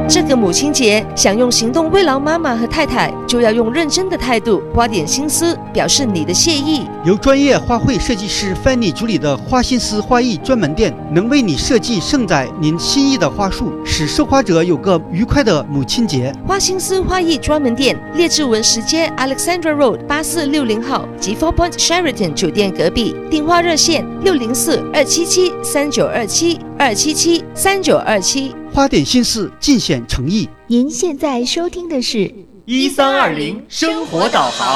这个母亲节，想用行动慰劳妈妈和太太，就要用认真的态度，花点心思，表示你的谢意。 由专业花卉设计师 Fanny 主理的花心思花艺专门店，能为你设计盛载您心意的花束，使收花者有个愉快的母亲节。 花心思花艺专门店，列治文十街 Alexandra Road 8460号及 Four Point Sheraton 酒店隔壁。电话热线604-277-3927，277-3927。 花点心思，尽显诚意。 您现在收听的是 1320生活导航。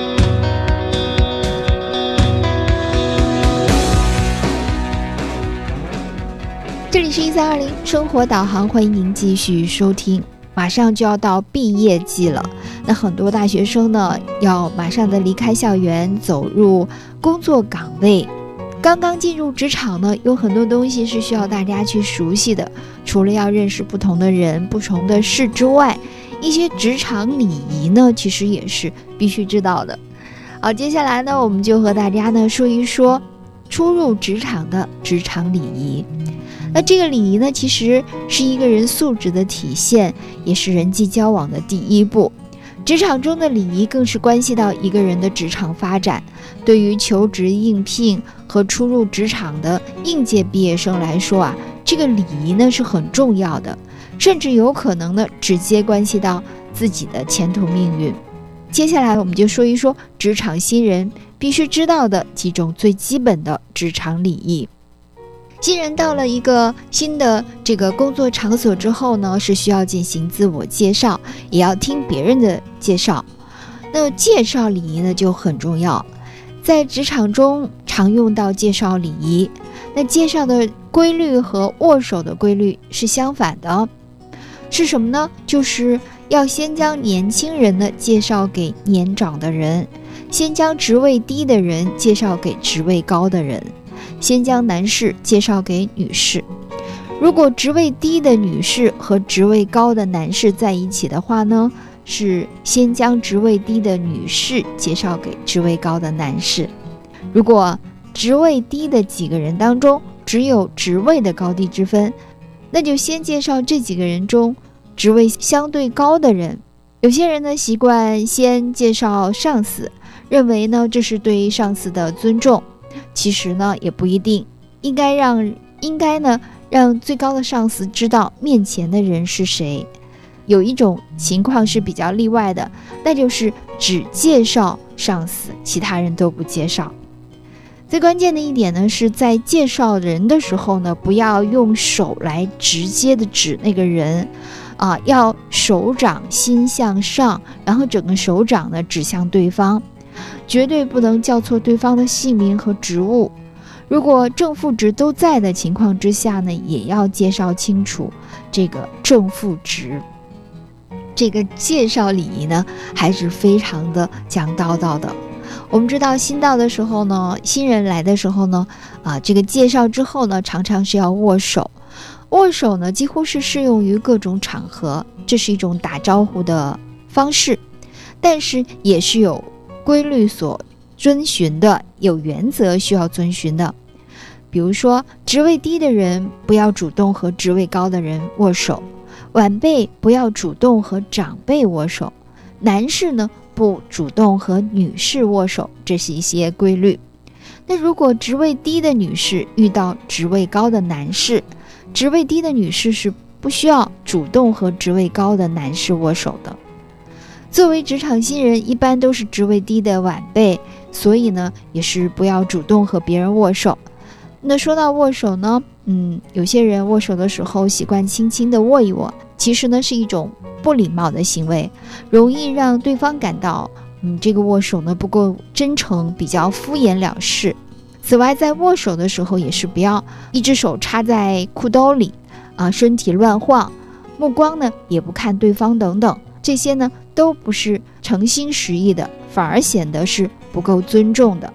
这里是1320生活导航，欢迎您继续收听。马上就要到毕业季了，那很多大学生呢，要马上的离开校园，走入工作岗位。刚刚进入职场呢，有很多东西是需要大家去熟悉的，除了要认识不同的人、不同的事之外，一些职场礼仪呢，其实也是必须知道的。好，接下来呢，我们就和大家呢说一说初入职场的职场礼仪。那这个礼仪呢，其实是一个人素质的体现，也是人际交往的第一步。职场中的礼仪更是关系到一个人的职场发展。对于求职应聘和初入职场的应届毕业生来说啊，这个礼仪呢是很重要的，甚至有可能呢直接关系到自己的前途命运。接下来我们就说一说职场新人必须知道的几种最基本的职场礼仪。新人到了一个新的这个工作场所之后呢，是需要进行自我介绍，也要听别人的介绍。那介绍礼仪呢就很重要，在职场中常用到介绍礼仪。那介绍的规律和握手的规律是相反的，是什么呢？就是要先将年轻人呢介绍给年长的人，先将职位低的人介绍给职位高的人，先将男士介绍给女士。如果职位低的女士和职位高的男士在一起的话呢，是先将职位低的女士介绍给职位高的男士。如果职位低的几个人当中只有职位的高低之分，那就先介绍这几个人中职位相对高的人。有些人呢习惯先介绍上司，认为呢这是对上司的尊重。其实呢也不一定，应该呢让最高的上司知道面前的人是谁。有一种情况是比较例外的，那就是只介绍上司，其他人都不介绍。最关键的一点呢，是在介绍人的时候呢，不要用手来直接的指那个人要手掌心向上，然后整个手掌呢指向对方，绝对不能叫错对方的姓名和职务。如果正副职都在的情况之下呢，也要介绍清楚这个正副职。这个介绍礼仪呢还是非常的讲道道的。我们知道新到的时候呢，新人来的时候呢这个介绍之后呢，常常是要握手。握手呢几乎是适用于各种场合，这是一种打招呼的方式，但是也是有规律所遵循的，有原则需要遵循的。比如说职位低的人不要主动和职位高的人握手，晚辈不要主动和长辈握手，男士呢不主动和女士握手，这是一些规律。那如果职位低的女士遇到职位高的男士，职位低的女士是不需要主动和职位高的男士握手的。作为职场新人，一般都是职位低的晚辈，所以呢也是不要主动和别人握手。那说到握手呢，有些人握手的时候习惯轻轻的握一握，其实呢是一种不礼貌的行为，容易让对方感到这个握手呢不够真诚，比较敷衍了事。此外，在握手的时候也是不要一只手插在裤兜里身体乱晃，目光呢也不看对方等等，这些呢都不是诚心实意的，反而显得是不够尊重的。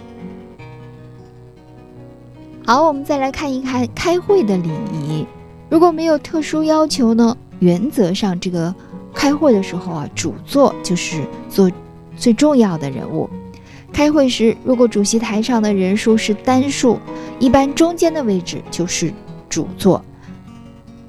好，我们再来看一看开会的礼仪。如果没有特殊要求呢，原则上这个开会的时候主座就是做最重要的人物。开会时，如果主席台上的人数是单数，一般中间的位置就是主座。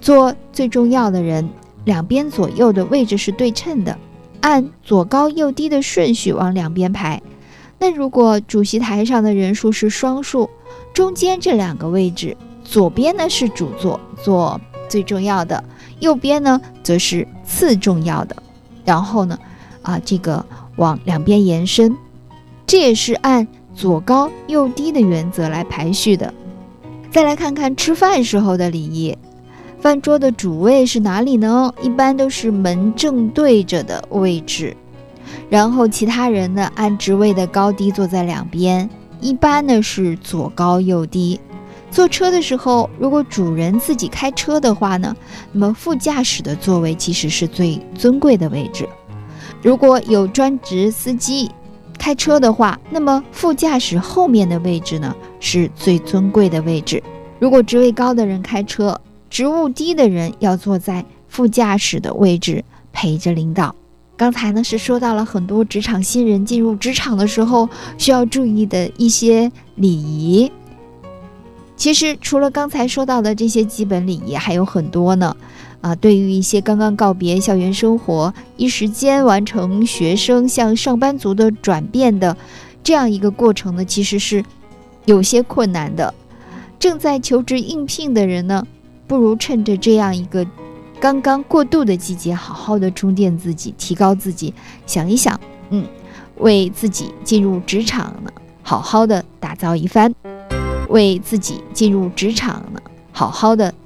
做最重要的人，两边左右的位置是对称的，按左高右低的顺序往两边排。那如果主席台上的人数是双数，中间这两个位置，左边呢是主座，做最重要的，右边呢则是次重要的。然后呢，这个往两边延伸，这也是按左高右低的原则来排序的。再来看看吃饭时候的礼仪，饭桌的主位是哪里呢？一般都是门正对着的位置，然后其他人呢按职位的高低坐在两边，一般呢是左高右低。坐车的时候，如果主人自己开车的话呢，那么副驾驶的座位其实是最尊贵的位置。如果有专职司机开车的话，那么副驾驶后面的位置呢是最尊贵的位置。如果职位高的人开车，职务低的人要坐在副驾驶的位置陪着领导。刚才呢是说到了很多职场新人进入职场的时候需要注意的一些礼仪。其实除了刚才说到的这些基本礼仪还有很多呢。对于一些刚刚告别校园生活，一时间完成学生向上班族的转变的这样一个过程呢，其实是有些困难的。正在求职应聘的人呢，不如趁着这样一个刚刚过渡的季节，好好的充电自己，提高自己，想一想，为自己进入职场呢，好好的打造一番，为自己进入职场呢，好好的